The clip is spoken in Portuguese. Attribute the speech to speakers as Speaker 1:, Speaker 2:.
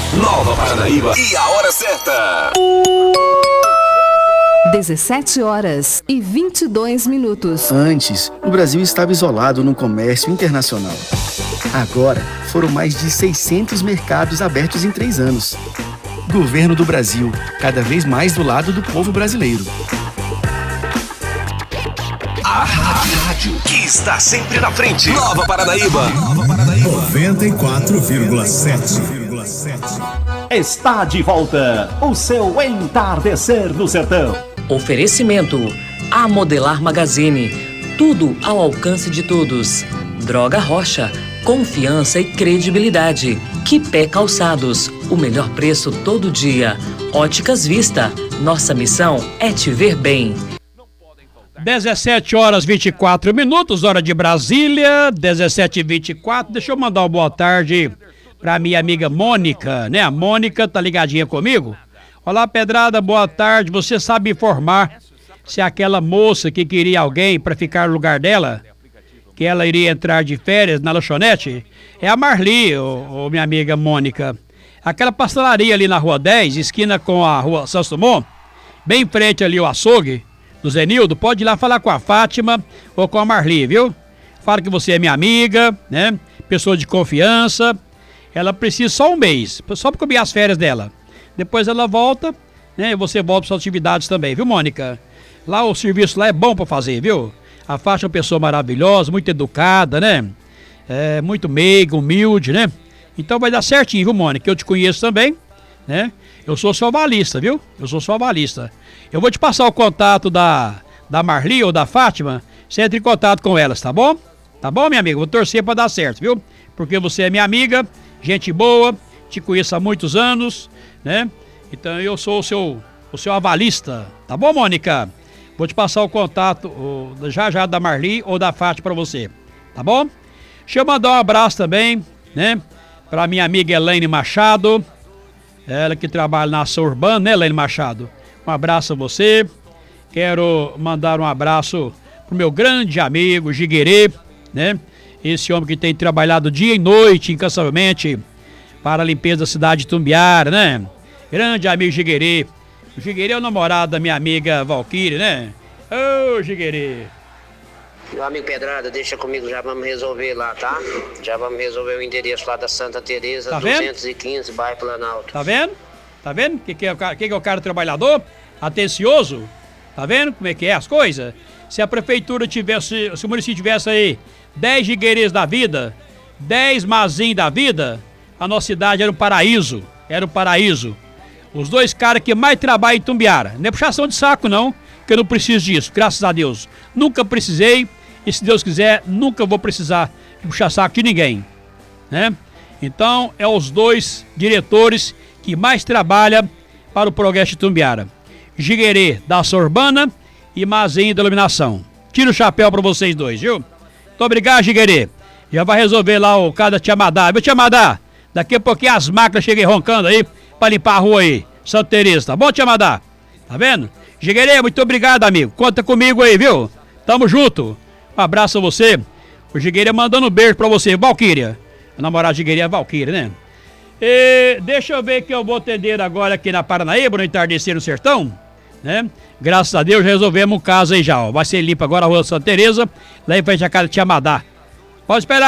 Speaker 1: Nova Paranaíba e a hora certa.
Speaker 2: 17h22.
Speaker 3: Antes, o Brasil estava isolado no comércio internacional. Agora, foram mais de 600 mercados abertos em 3 anos. Governo do Brasil, cada vez mais do lado do povo brasileiro.
Speaker 1: A rádio que está sempre na frente. Nova Paranaíba.
Speaker 4: 94,7. Está de volta o seu Entardecer no Sertão.
Speaker 5: Oferecimento A Modelar Magazine. Tudo ao alcance de todos. Droga Rocha. Confiança e credibilidade. Quipé Calçados. O melhor preço todo dia. Óticas Vista. Nossa missão é te ver bem.
Speaker 6: 17h24, hora de Brasília, 17h24. Deixa eu mandar uma boa tarde pra minha amiga Mônica, né? A Mônica tá ligadinha comigo. Olá, Pedrada, boa tarde. Você sabe informar se aquela moça que queria alguém pra ficar no lugar dela, que ela iria entrar de férias na lanchonete? É a Marli, minha amiga Mônica. Aquela pastelaria ali na Rua 10, esquina com a Rua Santos Dumont, bem em frente ali o açougue do Zenildo. Pode ir lá falar com a Fátima ou com a Marli, viu? Fala que você é minha amiga, né? Pessoa de confiança. Ela precisa só um mês, só para cobrir as férias dela. Depois ela volta, né? E você volta para suas atividades também, viu, Mônica? Lá o serviço lá é bom para fazer, viu? A Fátima é uma pessoa maravilhosa, muito educada, né? É muito meiga, humilde, né? Então vai dar certinho, viu, Mônica? Eu te conheço também, né? Eu sou seu avalista, viu? Eu sou seu avalista. Eu vou te passar o contato da Marli ou da Fátima. Você entra em contato com elas, tá bom? Tá bom, minha amiga? Vou torcer pra dar certo, viu? Porque você é minha amiga, gente boa, te conheço há muitos anos, né? Então eu sou o seu avalista, tá bom, Mônica? Vou te passar o contato já da Marli ou da Fátima pra você, tá bom? Deixa eu mandar um abraço também, né? Pra minha amiga Elaine Machado, ela que trabalha na ação urbana, né, Elaine Machado? Um abraço a você. Quero mandar um abraço pro meu grande amigo Jiguerê, né? Esse homem que tem trabalhado dia e noite, incansavelmente, para a limpeza da cidade de Itumbiara, né? Grande amigo Jiguerê. O Jiguerê é o namorado da minha amiga Valquíria, né? Ô, Jiguerê.
Speaker 7: Meu amigo Pedrada, deixa comigo, já vamos resolver lá, tá? Já vamos resolver o endereço lá da Santa Teresa,
Speaker 6: tá
Speaker 7: 215, bairro Planalto.
Speaker 6: Tá vendo? Tá vendo? Que é o cara trabalhador? Atencioso? Tá vendo como é que é as coisas? Se a prefeitura tivesse, se o município tivesse aí 10 Jiguerês da vida, 10 Mazinhos da vida, a nossa cidade era um paraíso. Era um paraíso. Os 2 caras que mais trabalham em Itumbiara. Não é puxação de saco, não, que eu não preciso disso, graças a Deus. Nunca precisei, e se Deus quiser, nunca vou precisar de puxar saco de ninguém, né? Então, é os 2 diretores que mais trabalham para o progresso de Itumbiara. Jiguerê, da ação urbana, e Mazinho, da iluminação. Tira o chapéu para vocês 2, viu? Muito obrigado, Jiguerê. Já vai resolver lá o caso da Tia Madá. Viu, Tia Madá? Daqui a pouquinho as máquinas chegam roncando aí para limpar a rua aí, Santa Teresa. Tá bom, Tia Madá? Tá vendo? Jiguerê, muito obrigado, amigo. Conta comigo aí, viu? Tamo junto. Um abraço a você. O Jiguerê mandando um beijo pra você, Valquíria. A namorada de Jiguerê é a Valquíria, né? Deixa eu ver que eu vou atender agora aqui na Paranaíba, no Entardecer no Sertão, né? Graças a Deus resolvemos um caso aí já, ó. Vai ser limpo agora a rua Santa Teresa, lá em frente à casa de Tia Madá. Pode esperar.